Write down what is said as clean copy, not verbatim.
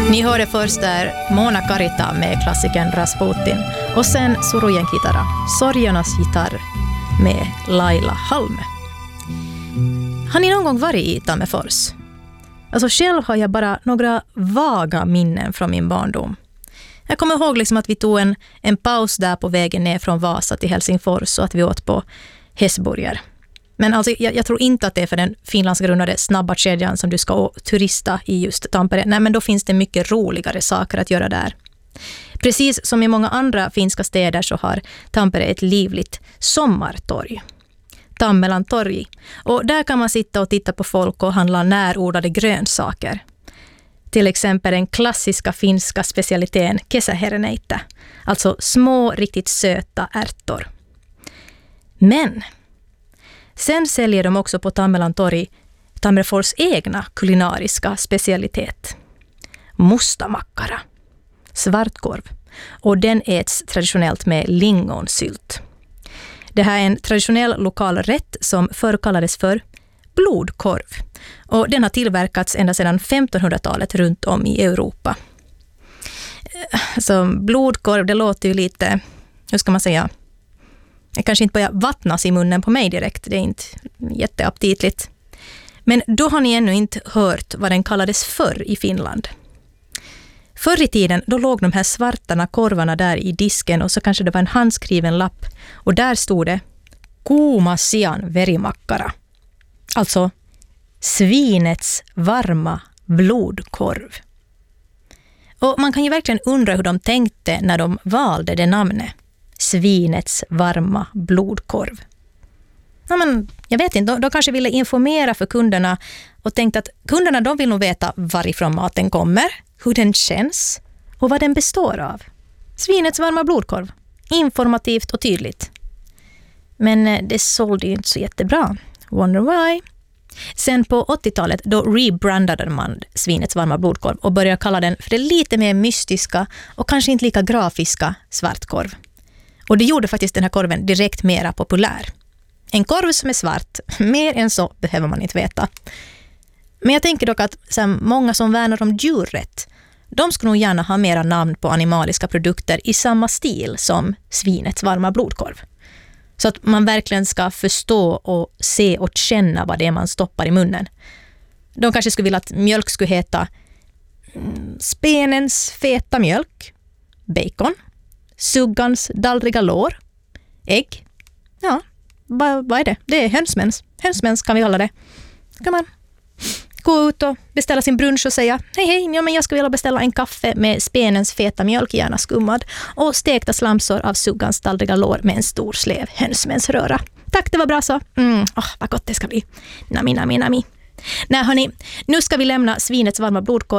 Ni hörde först där Mona Karita med klassikern Rasputin och sen Surujen Kitara, Sorgernas gitarr med Laila Halme. Har ni någon gång varit i Tammerfors? Alltså själv har jag bara några vaga minnen från min barndom. Jag kommer ihåg liksom att vi tog en paus där på vägen ner från Vasa till Helsingfors och att vi åt på Hässburger. Men alltså, jag tror inte att det är för den finlandsgrundade snabba kedjan som du ska turista i just Tampere. Nej, men då finns det mycket roligare saker att göra där. Precis som i många andra finska städer så har Tampere ett livligt sommartorg. Tammelantorg. Och där kan man sitta och titta på folk och handla närodlade grönsaker. Till exempel den klassiska finska specialiteten kesäherneitä. Alltså små, riktigt söta ärtor. Men sen säljer de också på Tammelantorg Tammerfors egna kulinariska specialitet. Mustamakkara. Svartkorv. Och den äts traditionellt med lingonsylt. Det här är en traditionell lokal rätt som förr kallades för blodkorv. Och den har tillverkats ända sedan 1500-talet runt om i Europa. Så blodkorv, det låter ju lite, hur ska man säga, det kanske inte börjar vattnas i munnen på mig direkt, det är inte jätteaptitligt. Men då har ni ännu inte hört vad den kallades förr i Finland. Förr i tiden då låg de här svartarna korvarna där i disken och så kanske det var en handskriven lapp och där stod det kuuma sian verimakkara. Alltså svinets varma blodkorv. Och man kan ju verkligen undra hur de tänkte när de valde det namnet. Svinets varma blodkorv. Ja, men jag vet inte, de kanske ville informera för kunderna och tänkte att kunderna de vill nog veta varifrån maten kommer, hur den känns och vad den består av. Svinets varma blodkorv. Informativt och tydligt. Men det sålde ju inte så jättebra. Wonder why? Sen på 80-talet då rebrandade man svinets varma blodkorv och började kalla den för det lite mer mystiska och kanske inte lika grafiska svartkorv. Och det gjorde faktiskt den här korven direkt mera populär. En korv som är svart, mer än så behöver man inte veta. Men jag tänker dock att så här, många som värnar om djurrätt, de skulle nog gärna ha mera namn på animaliska produkter i samma stil som svinets varma blodkorv. Så att man verkligen ska förstå och se och känna vad det är man stoppar i munnen. De kanske skulle vilja att mjölk skulle heta spenens feta mjölk, bacon, suggans dallriga lår, ägg. Ja, vad är det? Det är hönsmens. Hönsmens kan vi hålla det. Kan man gå ut och beställa sin brunch och säga hej, ja, men jag skulle vilja beställa en kaffe med spenens feta mjölk, gärna skummad, och stekta slamsor av suggans dallriga lår med en stor slev hönsmensröra. Tack, det var bra så. Vad gott det ska bli. Nami. Nej hörni, nu ska vi lämna svinets varma blodkorv